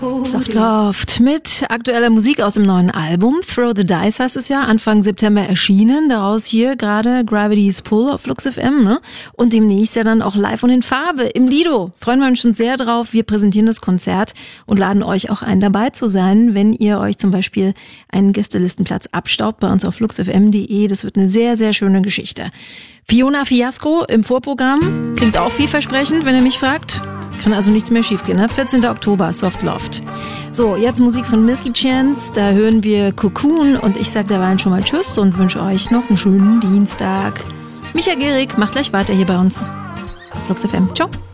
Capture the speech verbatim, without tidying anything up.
Softloft mit aktueller Musik aus dem neuen Album. Throw the Dice heißt es ja, Anfang September erschienen. Daraus hier gerade Gravity's Pull auf Flux F M, ne? Und demnächst ja dann auch live und in Farbe im Lido. Freuen wir uns schon sehr drauf. Wir präsentieren das Konzert und laden euch auch ein, dabei zu sein, wenn ihr euch zum Beispiel einen Gästelistenplatz abstaubt bei uns auf flux f m punkt de. Das wird eine sehr, sehr schöne Geschichte. Fiona Fiasco im Vorprogramm. Klingt auch vielversprechend, wenn ihr mich fragt. Kann also nichts mehr schiefgehen, ne? vierzehnter Oktober, Softloft. So, jetzt Musik von Milky Chance, da hören wir Cocoon und ich sag derweil schon mal Tschüss und wünsche euch noch einen schönen Dienstag. Micha Gehrig macht gleich weiter hier bei uns auf Flux F M. Ciao.